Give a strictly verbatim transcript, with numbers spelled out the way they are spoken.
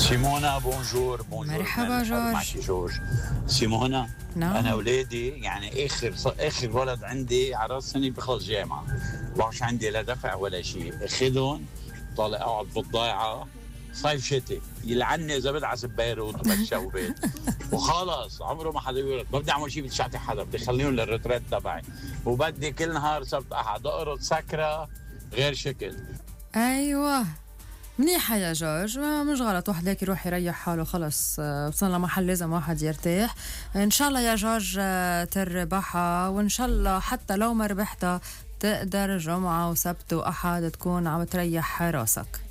سيمونا بونجور بونجور. مرحبا جورج. معك جورج. سيمونا، نعم. انا اولادي يعني اخر اخر ولد عندي على راس سنه بخلص جامعه، باش عندي لا دفع ولا شيء، اخذهم طالع اقعد بالضيعه صيف شتي، يلعني اذا بدعس ببيروت وبالشوبات وخلص عمره ما حدا يقول ما بدي اعمل شيء، بدي شعطي حدا، بدي خليهم للريتريت تبعي، وبدي كل نهار سبت احد اقرض سكره غير شكل. ايوه منيحة يا جورج، مش غلط واحد هيك يروح يريح حاله، خلص وصلنا محل لازم واحد يرتاح. ان شاء الله يا جورج تربحها، وان شاء الله حتى لو ما ربحتها تقدر جمعة وسبت واحد تكون عم تريح راسك.